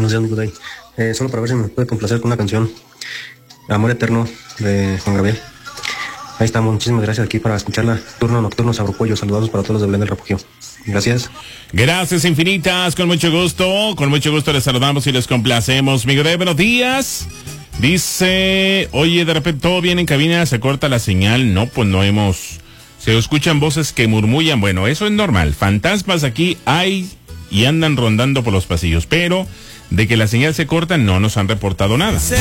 Buenos días, mi Good Day. Solo para ver si me puede complacer con una canción, Amor Eterno, de Juan Gabriel. Ahí estamos, muchísimas gracias aquí para escucharla. Turno nocturno, Sabropollo, saludados para todos los de Belén del Refugio. Gracias. Gracias infinitas, con mucho gusto les saludamos y les complacemos. Mi Good Day, buenos días. Dice, oye, de repente todo bien en cabina, se corta la señal. No, pues no hemos... Se escuchan voces que murmullan. Bueno, eso es normal. Fantasmas aquí hay y andan rondando por los pasillos. Pero de que la señal se corta, no nos han reportado nada.